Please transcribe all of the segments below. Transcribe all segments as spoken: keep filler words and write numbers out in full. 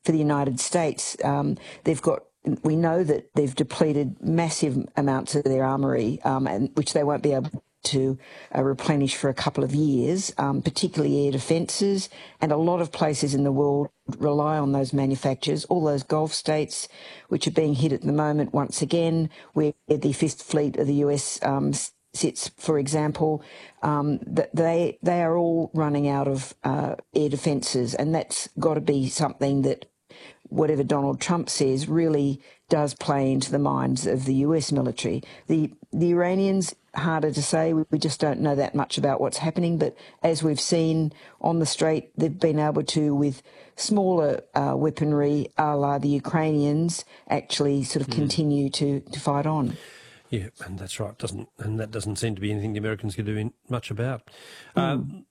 for the United States. Um, they've got, we know that they've depleted massive amounts of their armoury, um, and which they won't be able to uh, replenish for a couple of years, um, particularly air defences, and a lot of places in the world rely on those manufacturers, all those Gulf states which are being hit at the moment once again, where the Fifth Fleet of the U S um, sits, for example, um, that they they are all running out of uh, air defences, and that's got to be something that, whatever Donald Trump says, really does play into the minds of the U S military. The the Iranians, harder to say, we just don't know that much about what's happening, but as we've seen on the Strait, they've been able to, with smaller uh, weaponry, a la the Ukrainians, actually sort of mm. continue to, to fight on. Yeah, and that's right. Doesn't and that doesn't seem to be anything the Americans can do in, much about. Mm. Um,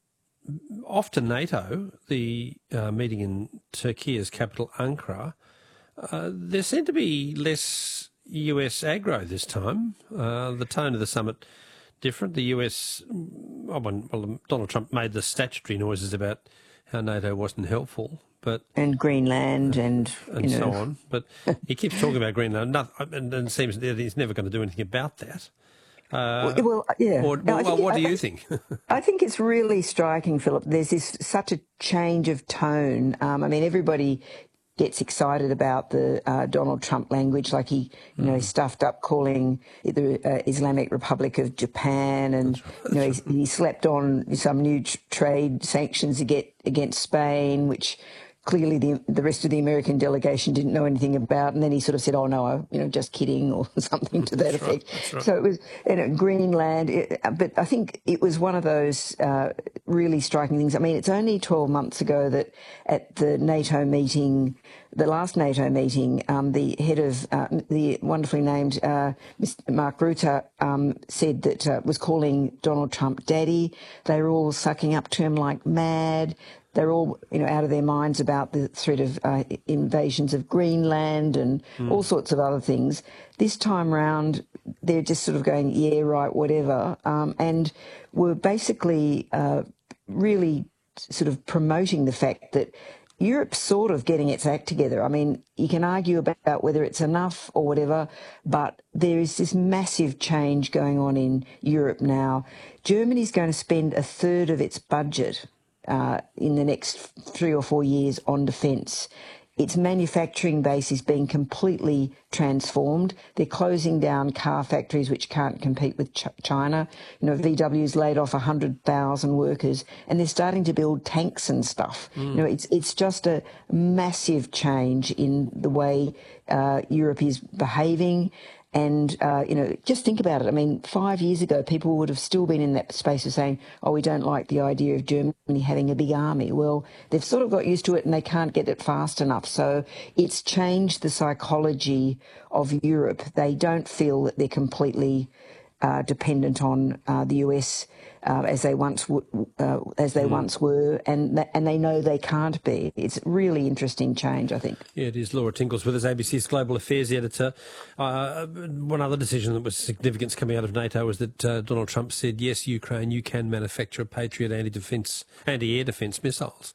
off to NATO, the uh, meeting in Turkey's capital, Ankara, uh, there seemed to be less U S aggro this time. Uh, the tone of the summit different. The U S, well, well, Donald Trump made the statutory noises about how NATO wasn't helpful, but and Greenland and and you know. so on. But he keeps talking about Greenland, nothing, and, and it seems that he's never going to do anything about that. Uh, well, well, yeah. Or, well, well, what do you think? I think it's really striking, Philip. There's this such a change of tone. Um, I mean, everybody gets excited about the uh, Donald Trump language, like he, you know, mm. he stuffed up calling it the uh, Islamic Republic of Japan, and right. you know, he, he slapped on some new tr- trade sanctions against, against Spain, which clearly the the rest of the American delegation didn't know anything about, and then he sort of said, "Oh no, I, you know, just kidding," or something to that That's effect. Right. Right. So it was, you know, Greenland. It, but I think it was one of those uh, really striking things. I mean, it's only twelve months ago that at the NATO meeting, the last NATO meeting, um, the head of uh, the wonderfully named uh, Mister Mark Rutte um, said that uh, was calling Donald Trump daddy. They were all sucking up to him like mad. They're all, you know, out of their minds about the threat of uh, invasions of Greenland and mm. all sorts of other things. This time round, they're just sort of going, yeah, right, whatever, um, and were basically uh, really sort of promoting the fact that Europe's sort of getting its act together. I mean, you can argue about whether it's enough or whatever, but there is this massive change going on in Europe now. Germany's going to spend a third of its budget Uh, in the next three or four years on defence. Its manufacturing base is being completely transformed. They're closing down car factories which can't compete with Ch- China. You know, V W's laid off one hundred thousand workers, and they're starting to build tanks and stuff. Mm. You know, it's it's just a massive change in the way uh, Europe is behaving. And, uh, you know, just think about it. I mean, five years ago, people would have still been in that space of saying, oh, we don't like the idea of Germany having a big army. Well, they've sort of got used to it and they can't get it fast enough. So it's changed the psychology of Europe. They don't feel that they're completely uh, dependent on uh, the U S uh, as they once w- uh, as they mm. once were, and th- and they know they can't be. It's a really interesting change, I think. Yeah, it is. Laura Tinkle's with us, A B C's Global Affairs editor. Uh, one other decision that was significant coming out of NATO was that uh, Donald Trump said, yes, Ukraine, you can manufacture Patriot anti-defence, anti-air defence missiles.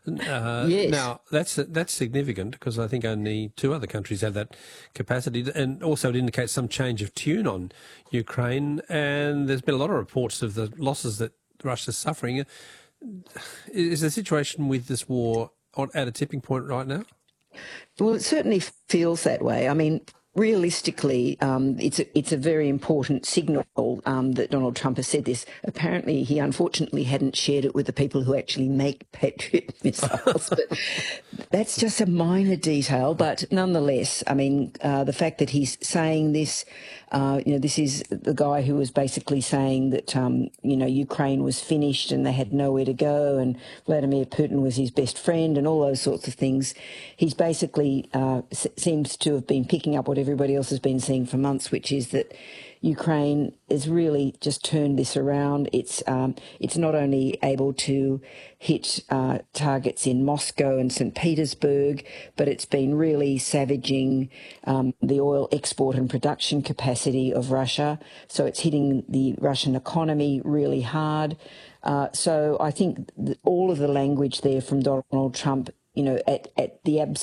Uh, yes. Now, that's that's significant because I think only two other countries have that capacity, and also it indicates some change of tune on Ukraine, and there's been a lot of reports of the losses that Russia's suffering. Is the situation with this war at a tipping point right now? Well, it certainly feels that way. I mean, realistically, um, it's a, it's a very important signal um, that Donald Trump has said this. Apparently, he unfortunately hadn't shared it with the people who actually make Patriot missiles, but that's just a minor detail. But nonetheless, I mean, uh, the fact that he's saying this, uh, you know, this is the guy who was basically saying that, um, you know, Ukraine was finished and they had nowhere to go, and Vladimir Putin was his best friend, and all those sorts of things. He's basically uh, s- seems to have been picking up what everybody else has been seeing for months, which is that Ukraine has really just turned this around. It's um, it's not only able to hit uh, targets in Moscow and Saint Petersburg, but it's been really savaging um, the oil export and production capacity of Russia. So it's hitting the Russian economy really hard. Uh, so I think that all of the language there from Donald Trump, you know, at, at the absolute